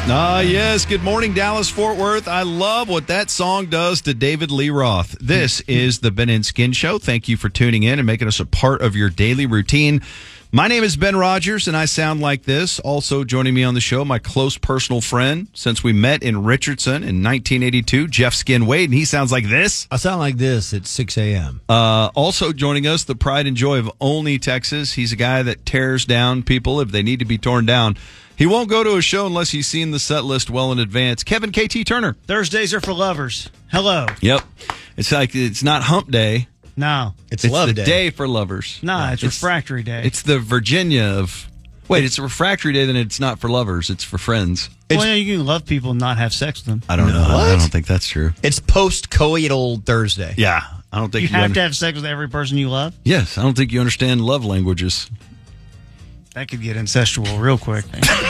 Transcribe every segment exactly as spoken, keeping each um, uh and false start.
Ah, yes. Good morning, Dallas-Fort Worth. I love what that song does to David Lee Roth. This is the Ben and Skin Show. Thank you for tuning in and making us a part of your daily routine. My name is Ben Rogers, and I sound like this. Also joining me on the show, my close personal friend since we met in Richardson in nineteen eighty-two, Jeff Skin Wade, and he sounds like this. I sound like this at six a.m. Uh, also joining us, the pride and joy of Olney, Texas. He's a guy that tears down people if they need to be torn down. He won't go to a show unless he's seen the set list well in advance. Kevin K T Turner. Thursdays are for lovers. Hello. Yep. It's like it's not hump day. No. It's, It's love the day. day for lovers. No, it's, refractory day. It's the Virginia of... Wait, it's a refractory day, then it's not for lovers. It's for friends. well, yeah, you can love people and not have sex with them. I don't No. know. I What? don't think that's true. It's post-coital Thursday. Yeah. I don't think You you, have under- to have sex with every person you love? Yes. I don't think you understand love languages. That could get incestual real quick.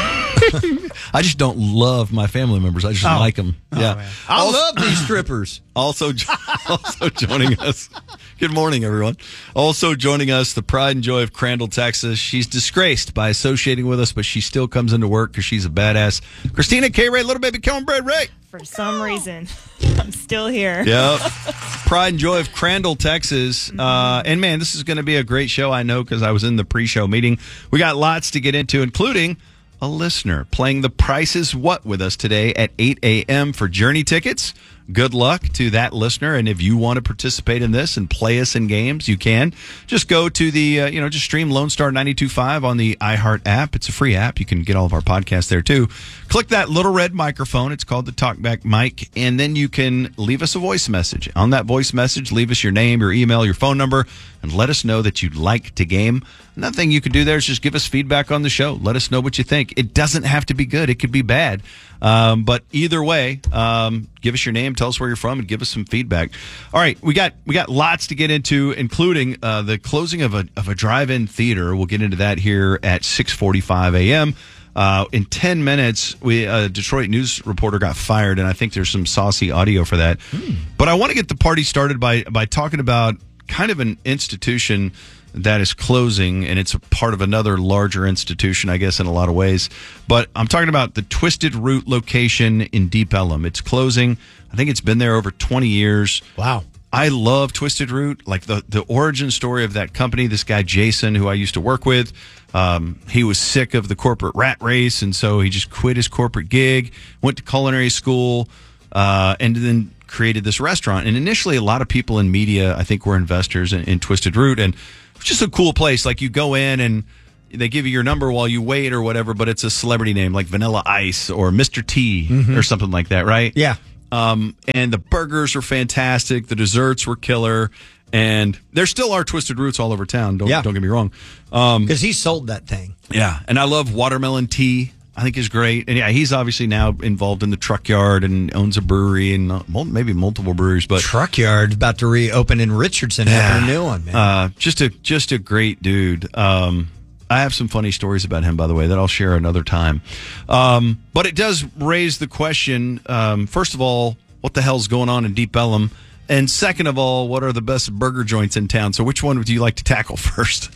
I just don't love my family members. I just Oh. like them. Oh, yeah. man. I Also- love these strippers. Also, also joining us. Good morning, everyone. Also joining us, the pride and joy of Crandall, Texas. She's disgraced by associating with us, but she still comes into work because she's a badass. Christina K. Ray, little baby cornbread Ray. For some reason, I'm still here. Yep. Pride and joy of Crandall, Texas. Uh, and man, this is going to be a great show, I know, because I was in the pre-show meeting. We got lots to get into, including a listener playing The Price is What with us today at eight a.m. for Journey tickets. Good luck to that listener. And if you want to participate in this and play us in games, you can. Just go to the, uh, you know, just stream Lone Star ninety-two point five on the iHeart app. It's a free app. You can get all of our podcasts there, too. Click that little red microphone. It's called the TalkBack mic. And then you can leave us a voice message. On that voice message, leave us your name, your email, your phone number, and let us know that you'd like to game. Another thing you can do there is just give us feedback on the show. Let us know what you think. It doesn't have to be good. It could be bad. Um, but either way, um, give us your name, tell us where you're from, and give us some feedback. All right, we got we got lots to get into, including uh, the closing of a of a drive-in theater. We'll get into that here at six forty-five a.m. Uh, in ten minutes, we a Detroit news reporter got fired, and I think there's some saucy audio for that. Mm. But I want to get the party started by by talking about kind of an institution that is closing, and it's a part of another larger institution, I guess, in a lot of ways. But I'm talking about the Twisted Root location in Deep Ellum. It's closing. I think it's been there over twenty years. Wow. I love Twisted Root, like the, the origin story of that company. This guy, Jason, who I used to work with, um, he was sick of the corporate rat race, and so he just quit his corporate gig, went to culinary school, uh, and then created this restaurant. And initially, a lot of people in media, I think, were investors in, in Twisted Root, and it's just a cool place. Like, you go in and they give you your number while you wait or whatever, but it's a celebrity name like Vanilla Ice or Mister T mm-hmm. or something like that, right? Yeah. Um, and the burgers were fantastic. The desserts were killer. And there still are Twisted Roots all over town. Don't, yeah. don't get me wrong. Um, Because he sold that thing. Yeah. And I love watermelon tea. I think is great. And yeah, he's obviously now involved in the truck yard and owns a brewery and uh, maybe multiple breweries. But Truck yard about to reopen in Richardson. Yeah. Having a new one, man. Uh, just a just a great dude. Um, I have some funny stories about him, by the way, that I'll share another time. Um, but it does raise the question, um, first of all, what the hell's going on in Deep Ellum? And second of all, what are the best burger joints in town? So which one would you like to tackle first?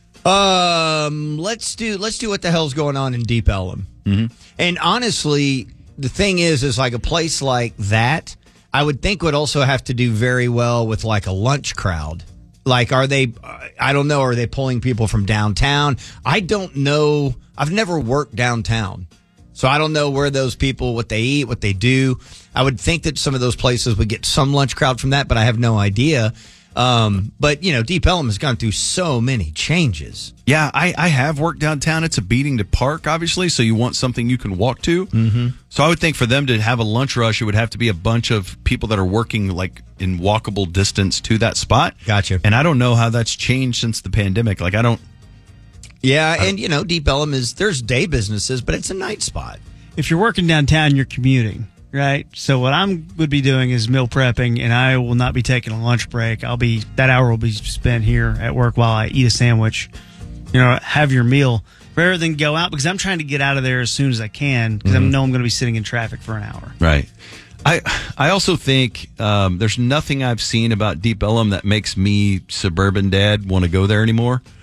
Um, let's do let's do what the hell's going on in Deep Ellum. Mm-hmm. And honestly, the thing is, is like a place like that, I would think would also have to do very well with like a lunch crowd. Like, are they? I don't know. Are they pulling people from downtown? I don't know. I've never worked downtown, so I don't know where those people, what they eat, what they do. I would think that some of those places would get some lunch crowd from that, but I have no idea. Um, but, you know, Deep Ellum has gone through so many changes. Yeah, I, I have worked downtown. It's a beating to park, obviously, so you want something you can walk to. Mm-hmm. So I would think for them to have a lunch rush, it would have to be a bunch of people that are working like in walkable distance to that spot. Gotcha. And I don't know how that's changed since the pandemic. Like, I don't... Yeah, and, you know, Deep Ellum is, there's day businesses, but it's a night spot. If you're working downtown, you're commuting. Right. So what I would be doing is meal prepping, and I will not be taking a lunch break. I'll be that hour will be spent here at work while I eat a sandwich. You know, have your meal rather than go out, because I'm trying to get out of there as soon as I can because mm-hmm. I know I'm going to be sitting in traffic for an hour. Right. I I also think um, there's nothing I've seen about Deep Ellum that makes me, suburban dad, want to go there anymore.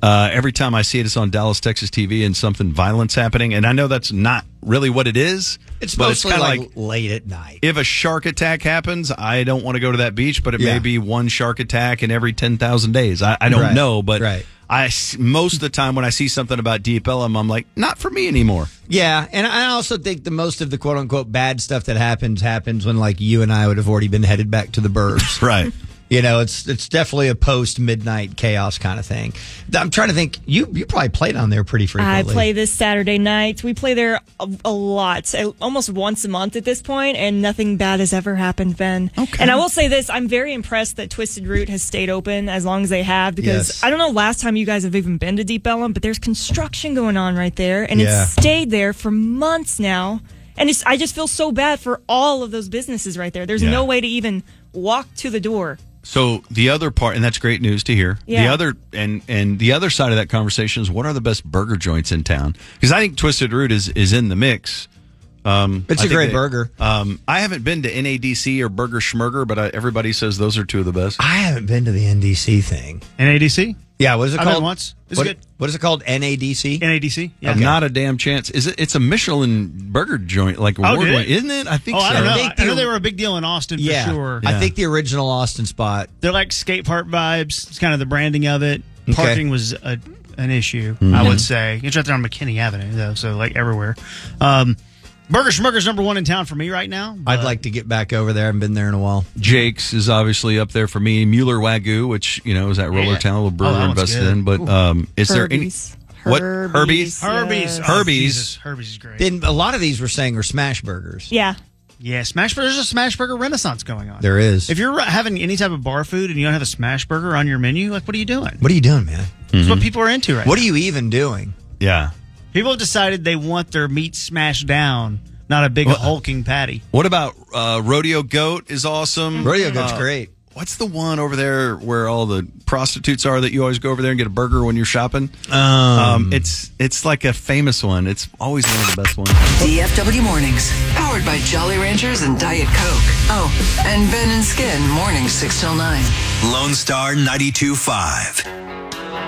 Uh, every time I see it, it's on Dallas, Texas T V, and something violent's happening. And I know that's not really what it is. It's but it's mostly kind of like, like late at night. if a shark attack happens, I don't want to go to that beach, but it Yeah. may be one shark attack in every ten thousand days. I, I don't Right. know, but Right. I s- most of the time when I see something about Deep Ellum, I'm like, not for me anymore. Yeah, and I also think the most of the quote unquote bad stuff that happens happens when like you and I would have already been headed back to the burbs. Right. You know, it's it's definitely a post midnight chaos kind of thing. I'm trying to think. You you probably play down there pretty frequently. I play this Saturday night. We play there a, a lot, uh, almost once a month at this point, and nothing bad has ever happened, Ben. Okay. And I will say this, I'm very impressed that Twisted Root has stayed open as long as they have, because Yes. I don't know last time you guys have even been to Deep Ellum, but there's construction going on right there, and Yeah. it's stayed there for months now. And it's, I just feel so bad for all of those businesses right there. There's Yeah. no way to even walk to the door. So the other part, and that's great news to hear. The Yeah. other and and the other side of that conversation is, what are the best burger joints in town? Because I think Twisted Root is is in the mix. Um, It's I a think great they- burger. Um, I haven't been to N A D C or Burger Schmurger, but I, everybody says those are two of the best. I haven't been to the N D C thing. N A D C? Yeah, what is it I've been called? once. It's what, good. What is it called? N A D C. N A D C? Yeah. Not a damn chance. Is it? It's a Michelin burger joint, like Oh, award did it? winning, isn't it? I think Oh, so. I don't know. I I, think I know the- they were a big deal in Austin Yeah, for sure. I Yeah. think the original Austin spot. They're like skate park vibes. It's kind of the branding of it. Okay. Parking was a, an issue, Mm-hmm. I would say. It's right there on McKinney Avenue, though, so like everywhere. Um, Burger Schmurger's number one in town for me right now. I'd but- like to get back over there. I haven't been there in a while. Jake's is obviously up there for me. Mueller Wagyu, which you know is at Roller Yeah. Town, a little brewer Oh, that one's invested good. in. But um, is there any Herbies. what Herbies. Herbies? Herbies. Yes. Oh, Herbies. Jesus. Herbies is great. Then a lot of these we're saying are smash burgers. Yeah. yeah, Smash Burger. There's a Smash Burger renaissance going on. There is. If you're having any type of bar food and you don't have a Smash Burger on your menu, like, what are you doing? What are you doing, man? That's what people are into right What now. are you even doing? Yeah. People have decided they want their meat smashed down, not a big Well, hulking patty. What about uh, Rodeo Goat is awesome. Rodeo Goat's Uh, great. What's the one over there where all the prostitutes are that you always go over there and get a burger when you're shopping? Um, Um, it's it's like a famous one. It's always one of the best ones. D F W Mornings, powered by Jolly Ranchers and Diet Coke. Oh, and Ben and Skin, mornings six till nine. Lone Star ninety-two point five.